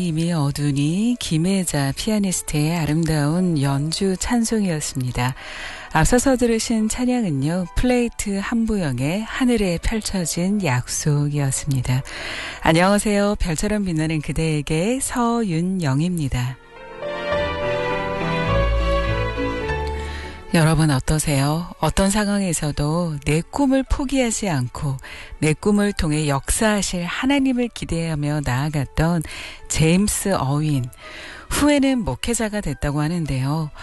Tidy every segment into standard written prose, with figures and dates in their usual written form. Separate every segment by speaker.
Speaker 1: 이미 어두니 김혜자 피아니스트의 아름다운 연주 찬송이었습니다. 앞서서 들으신 찬양은요, 플레이트 한부영의 하늘에 펼쳐진 약속이었습니다. 안녕하세요. 별처럼 빛나는 그대에게 서윤영입니다. 여러분 어떠세요? 어떤 상황에서도 내 꿈을 포기하지 않고 내 꿈을 통해 역사하실 하나님을 기대하며 나아갔던 제임스 어윈. 후에는 목회자가 됐다고 하는데요.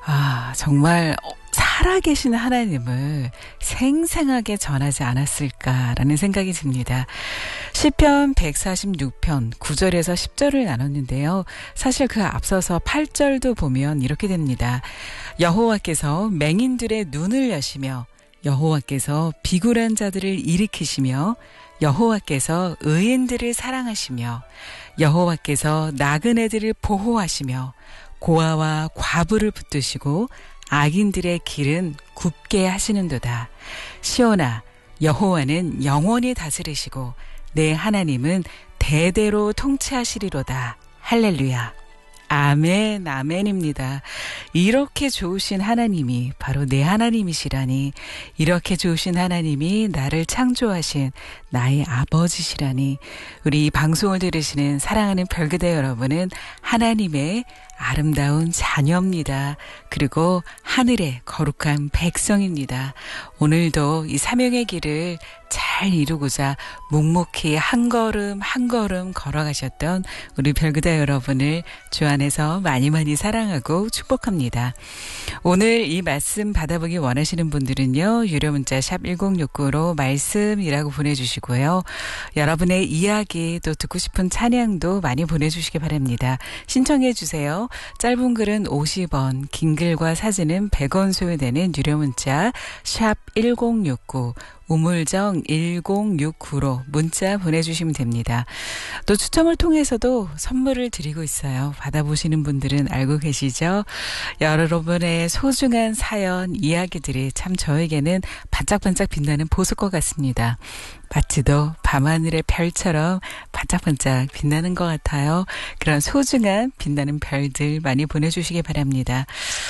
Speaker 1: 정말 살아계신 하나님을 생생하게 전하지 않았을까라는 생각이 듭니다. 시편 146편 9절에서 10절을 나눴는데요. 사실 그 앞서서 8절도 보면 이렇게 됩니다. 여호와께서 맹인들의 눈을 여시며 여호와께서 비굴한 자들을 일으키시며 여호와께서 의인들을 사랑하시며 여호와께서 나그네들을 보호하시며 고아와 과부를 붙드시고 악인들의 길은 굽게 하시는도다. 시온아, 여호와는 영원히 다스리시고 내 하나님은 대대로 통치하시리로다. 할렐루야. 아멘, 아멘입니다. 이렇게 좋으신 하나님이 바로 내 하나님이시라니, 이렇게 좋으신 하나님이 나를 창조하신 나의 아버지시라니, 우리 이 방송을 들으시는 사랑하는 별그대 여러분은 하나님의 아름다운 자녀입니다. 그리고 하늘의 거룩한 백성입니다. 오늘도 이 사명의 길을 잘 이루고자 묵묵히 한 걸음 한 걸음 걸어가셨던 우리 별그대 여러분을 주 안에서 많이 많이 사랑하고 축복합니다. 오늘 이 말씀 받아보기 원하시는 분들은요, 유료 문자 샵 1069로 말씀이라고 보내주시고요. 여러분의 이야기 또 듣고 싶은 찬양도 많이 보내주시기 바랍니다. 신청해 주세요. 짧은 글은 50원, 긴 글과 사진은 100원 소요되는 유료 문자 샵 1069, 우물정 1069로 문자 보내주시면 됩니다. 또 추첨을 통해서도 선물을 드리고 있어요. 받아보시는 분들은 알고 계시죠? 여러분의 소중한 사연, 이야기들이 참 저에게는 반짝반짝 빛나는 보석과 같습니다. 마치도 밤하늘의 별처럼 반짝반짝 빛나는 것 같아요. 그런 소중한 빛나는 별들 많이 보내주시기 바랍니다.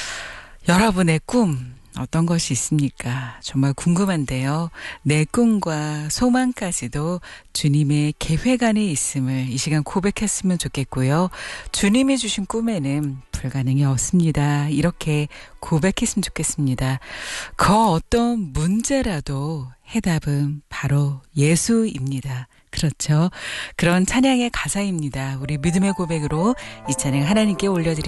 Speaker 1: 여러분의 꿈 어떤 것이 있습니까? 정말 궁금한데요. 내 꿈과 소망까지도 주님의 계획 안에 있음을 이 시간 고백했으면 좋겠고요. 주님이 주신 꿈에는 불가능이 없습니다. 이렇게 고백했으면 좋겠습니다. 그 어떤 문제라도 해답은 바로 예수입니다. 그렇죠. 그런 찬양의 가사입니다. 우리 믿음의 고백으로 이 찬양 하나님께 올려드립니다.